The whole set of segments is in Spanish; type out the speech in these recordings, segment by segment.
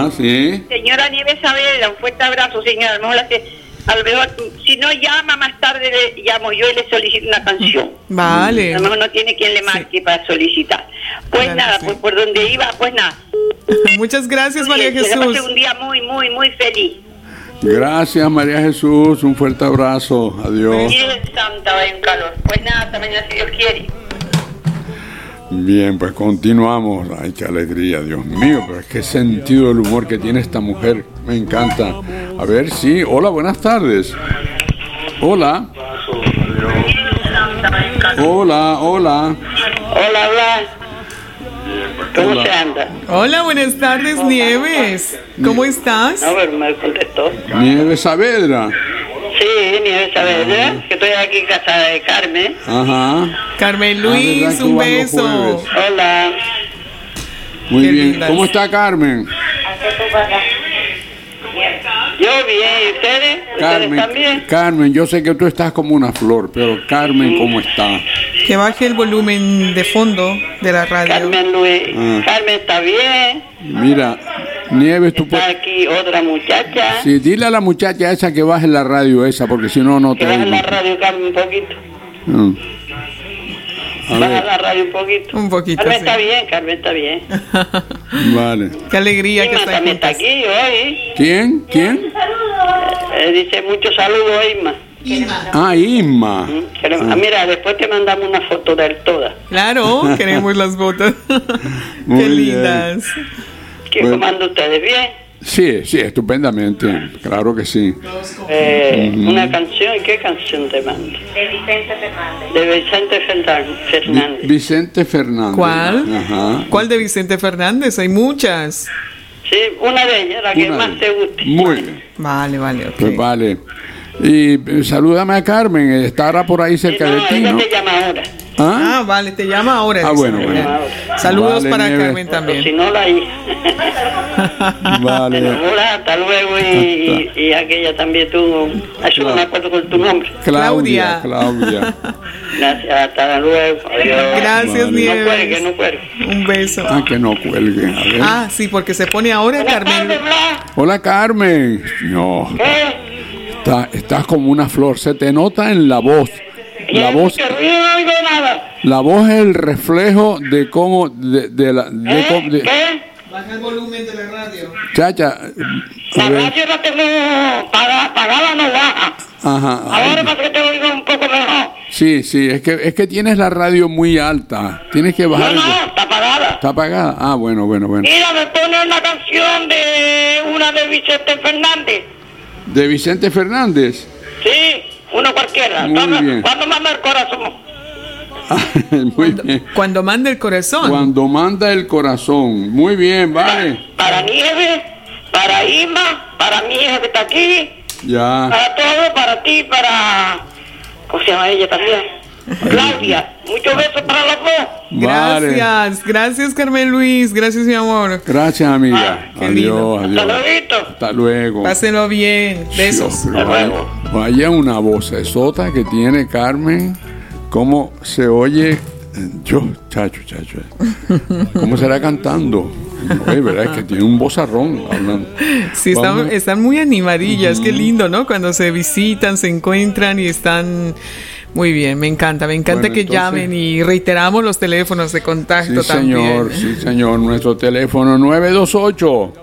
Ajá, sí. Señora Nieves Saavedra, un fuerte abrazo, señora. A lo mejor, si no llama más tarde, le llamo yo y le solicito una canción. Vale. A lo mejor no tiene quien le marque para solicitar. Pues Claro, nada, sí. pues por donde iba, pues nada. Muchas gracias, María Que se Jesús. pase un día muy, muy, muy feliz. Gracias, María Jesús. Un fuerte abrazo. Adiós. Virgen Santa, vaya en calor. Pues nada, hasta mañana si Dios quiere. Bien, pues continuamos. Ay, qué alegría, Dios mío. Pero es que sentido del humor que tiene esta mujer. Me encanta. A ver, sí. Hola, buenas tardes. Hola. Hola, hola. Hola, Blas. ¿Cómo Hola. se anda? Hola, buenas tardes, Nieves. ¿Cómo estás? No, pero me contestó. Nieves Saavedra. Sí, Nieves Saavedra, que estoy aquí en casa de Carmen. Ajá. Carmen ¿verdad Luis, que un van los beso. jueves? Hola. Muy Qué bien. lindas. ¿Cómo está Carmen? Yo bien, ¿y ustedes? ¿Ustedes también? Carmen, yo sé que tú estás como una flor, pero Carmen, ¿cómo está? Que baje el volumen de fondo de la radio. Carmen Luis. Ah. Carmen está bien. Mira, Nieves, tú Está puedes... aquí otra muchacha. Sí, dile a la muchacha esa que baje la radio esa, porque si no, no Que te baja oigo. la radio, Carmen, un poquito. Mm. A Baja ver, la radio un poquito. Un poquito, Carmen sí. está bien, Carmen está bien. vale. Qué alegría que Isma estés también está juntas. aquí hoy. ¿Quién? ¿Quién? Dice muchos saludos, Isma. Ah, Isma. Mira, después te mandamos una foto de él toda. Claro, queremos las fotos. Muy Qué bien. lindas. ¿Qué Bueno. comanda ustedes? ¿Bien? Sí, sí, estupendamente. Claro que sí. Una canción, ¿qué canción te mando? De Vicente Fernández. Vicente Fernández. ¿Cuál? Ajá. ¿Cuál de Vicente Fernández? Hay muchas. Sí, una de ellas, la que Una más de- te guste. Muy bien. Vale, vale, ok. Pues vale. Y salúdame a Carmen, estará por ahí cerca de ti, ella ¿no? te llama ahora. ¿Ah? Ah, vale, te llama ahora. Ah, dice. bueno, bueno. Ya. Saludos Vale, para Nieves. Carmen O si también. no, la hija. Vale. Hola, hasta luego. Y aquella también tú. Eso no me acuerdo con tu nombre. Claudia. Claudia. Gracias, hasta luego. Adiós. Gracias, Vale. No Nieves. cuelgue, no cuelgue. Un beso. Ah, que no cuelgue. A ver. Ah, sí, porque se pone ahora Buenas Carmen. tardes, Blas. Hola, Carmen. No, ¿Qué? estás como una flor. Se te nota en la voz. La voz, Que ruido no oigo nada. la voz es el reflejo de cómo, de la, de cómo- de- ¿Qué? Baja el volumen de la radio. chacha, La a ver, radio la tengo pagada, no baja. ajá, Ahora para que te oigo un poco mejor. sí, es que tienes la radio muy alta, tienes que No, bajar, no, está apagada. está apagada, ah, bueno, Mira, me pone una canción de una de Vicente Fernández. de Vicente Fernández, Sí, uno cualquiera. Muy bien. ¿Cuándo manda el corazón? muy bien, Cuando manda el corazón. cuando manda el corazón, muy bien, vale, Para Nieves, para Isma, para mi hija que está aquí, ya, para todo, para ti, para... ¿Cómo se llama ella también? Claudia. Muchos besos para los dos. vale, Gracias Carmen Luis, gracias mi amor. gracias amiga, qué lindo. adiós, Hasta adiós, luego. hasta luego. Pásenlo bien, besos. Dios, pero vaya una vocesota que tiene Carmen, cómo se oye, chacho, cómo será cantando. Oye, verdad es que tiene un vozarrón hablando. Sí, Vamos. están muy animadillas, qué lindo, ¿no? Cuando se visitan, se encuentran y están muy bien, me encanta Bueno, que entonces- llamen y reiteramos los teléfonos de contacto Sí, también. señor, sí, señor. Nuestro teléfono 928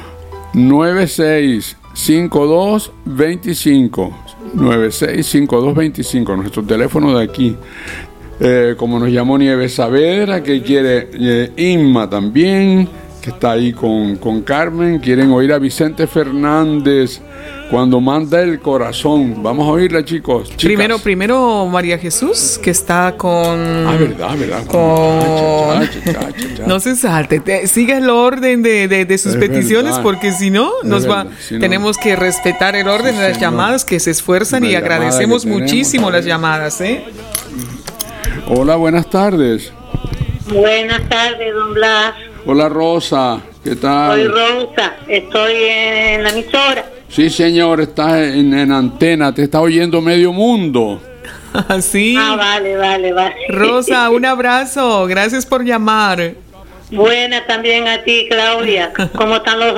965225 965225, nuestro teléfono de aquí. Como nos llamó Nieves Saavedra, que quiere Inma también, que está ahí con Carmen, quieren oír a Vicente Fernández cuando manda el corazón. Vamos a oírla, chicos. Chicas. Primero María Jesús, que está con... verdad. Con- Chacha. No se salte, siga el orden de sus Es peticiones, verdad. porque si no, tenemos que respetar el orden Sí, de las señor. llamadas que se esfuerzan La y llamada agradecemos que tenemos, muchísimo las ¿sabes? llamadas, ¿eh? Hola, buenas tardes. Buenas tardes, don Blas. Hola, Rosa. ¿Qué tal? Soy Rosa. Estoy en la emisora. Sí, señor, estás en antena, te está oyendo medio mundo. Sí. Vale. Rosa, un abrazo, gracias por llamar. Buena también a ti, Claudia. ¿Cómo están los